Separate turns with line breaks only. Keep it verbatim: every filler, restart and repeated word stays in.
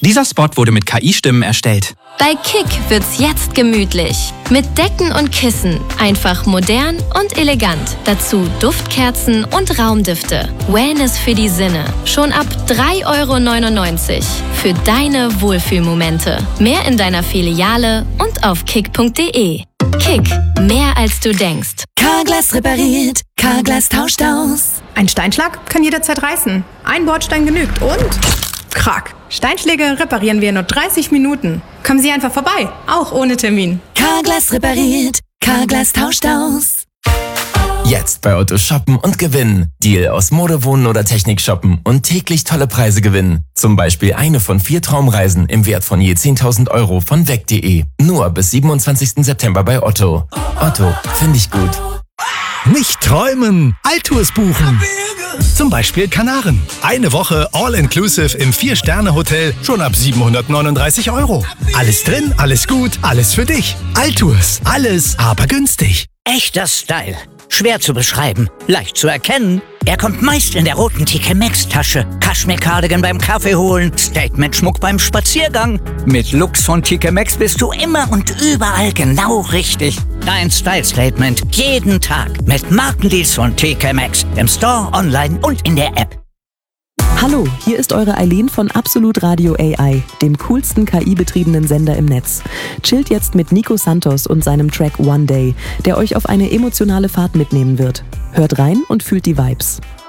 Dieser Spot wurde mit K I-Stimmen erstellt.
Bei Kick wird's jetzt gemütlich. Mit Decken und Kissen. Einfach modern und elegant. Dazu Duftkerzen und Raumdüfte. Wellness für die Sinne. Schon ab drei Euro neunundneunzig. Für deine Wohlfühlmomente. Mehr in deiner Filiale und auf kick punkt de. Kick. Mehr als du denkst.
Carglass repariert. Carglass tauscht aus.
Ein Steinschlag kann jederzeit reißen. Ein Bordstein genügt und... Krack. Steinschläge reparieren wir in nur dreißig Minuten. Kommen Sie einfach vorbei, auch ohne Termin.
Carglass repariert. Carglass tauscht aus.
Jetzt bei Otto shoppen und gewinnen. Deal aus Mode, Wohnen oder Technik shoppen und täglich tolle Preise gewinnen. Zum Beispiel eine von vier Traumreisen im Wert von je zehntausend Euro von weg punkt de. Nur bis siebenundzwanzigsten September bei Otto. Otto, finde ich gut.
Nicht träumen, Altours buchen. Zum Beispiel Kanaren. Eine Woche All-Inclusive im vier-Sterne-Hotel schon ab siebenhundertneununddreißig Euro. Alles drin, alles gut, alles für dich. Altours, alles, aber günstig.
Echter Style. Schwer zu beschreiben, leicht zu erkennen. Er kommt meist in der roten T K Maxx Tasche. Kaschmir-Cardigan beim Kaffee holen, Statement-Schmuck beim Spaziergang. Mit Looks von T K Maxx bist du immer und überall genau richtig. Dein Style-Statement jeden Tag mit Markendeals von T K Maxx im Store, online und in der App.
Hallo, hier ist eure Eileen von Absolut Radio A I, dem coolsten K I-betriebenen Sender im Netz. Chillt jetzt mit Nico Santos und seinem Track One Day, der euch auf eine emotionale Fahrt mitnehmen wird. Hört rein und fühlt die Vibes.